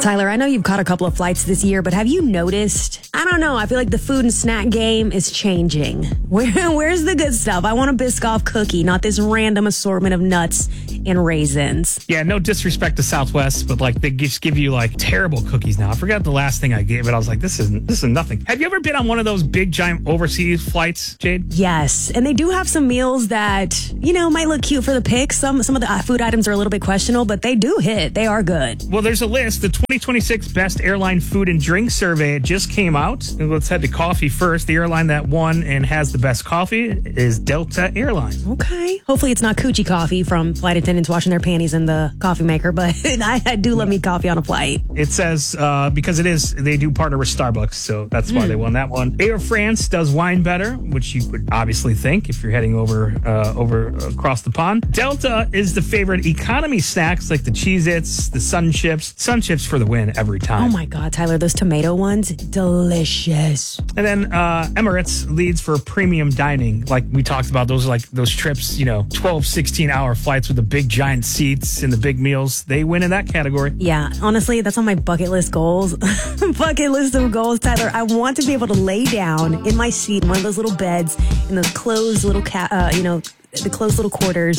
Tyler, I know you've caught a couple of flights this year, but have you noticed? I don't know. I feel like the food and snack game is changing. Where's the good stuff? I want a Biscoff cookie, not this random assortment of nuts and raisins. Yeah, no disrespect to Southwest, but like they just give you like terrible cookies now. I forgot the last thing I gave it. I was like, this is nothing. Have you ever been on one of those big giant overseas flights, Jade? Yes, and they do have some meals that, might look cute for the pics. Some of the food items are a little bit questionable, but they do hit. They are good. Well, there's a list. The 2026 Best Airline Food and Drink Survey just came out. And let's head to coffee first. The airline that won and has the best coffee is Delta Airlines. Okay. Hopefully it's not coochie coffee from flight attendants washing their panties in the coffee maker, but I do love me coffee on a flight. It says, because they do partner with Starbucks, so that's why they won that one. Air France does wine better, which you would obviously think if you're heading over across the pond. Delta is the favorite economy snacks like the Cheez-Its, the Sun Chips. Sun Chips for the win every time. Oh my God, Tyler, those tomato ones, delicious. And then Emirates leads for premium dining. Like we talked about, those are like those trips, 12, 16-hour flights with the big giant seats and the big meals. They win in that category. Yeah, honestly, that's on my bucket list goals. Bucket list of goals, Tyler. I want to be able to lay down in my seat in one of those little beds in those closed little, the closed little quarters